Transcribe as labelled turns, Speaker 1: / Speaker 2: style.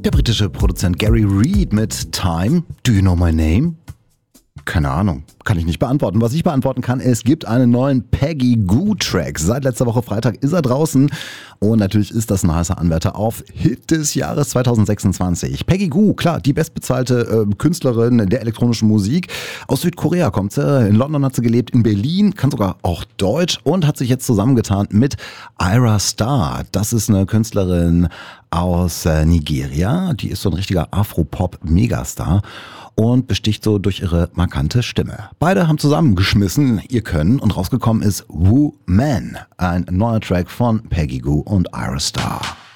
Speaker 1: Der britische Produzent Gary Reed mit Time. Do you know my name? Keine Ahnung, kann ich nicht beantworten. Was ich beantworten kann, es gibt einen neuen Peggy Gou Track. Seit letzter Woche Freitag ist er draußen und natürlich ist das ein heißer Anwärter auf Hit des Jahres 2026. Peggy Gou, klar, die bestbezahlte Künstlerin der elektronischen Musik. Aus Südkorea kommt sie, in London hat sie gelebt, in Berlin, kann sogar auch Deutsch und hat sich jetzt zusammengetan mit Ayra Starr. Das ist eine Künstlerin aus Nigeria, die ist so ein richtiger Afro-Pop-Megastar und besticht so durch ihre markante Stimme. Beide haben zusammengeschmissen ihr Können und rausgekommen ist Wu Man, ein neuer Track von Peggy Gou und Ayra Starr.